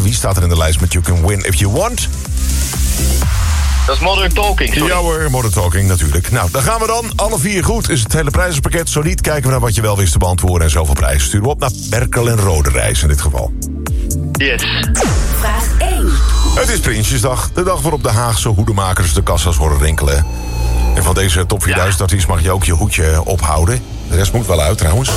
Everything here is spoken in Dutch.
wie staat er in de lijst met You Can Win If You Want? Dat is Modern Talking, sorry. Ja hoor, Modern Talking natuurlijk. Nou, dan gaan we dan. Alle 4 goed is het hele prijzenpakket. Zo niet kijken we naar wat je wel wist te beantwoorden. En zoveel prijzen sturen we op naar Berkel en Roderijs in dit geval. Yes. Vraag 1. Het is Prinsjesdag. De dag waarop de Haagse hoedemakers de kassa's horen rinkelen. En van deze top 4000 artiest mag je ook je hoedje ophouden. De rest moet wel uit trouwens.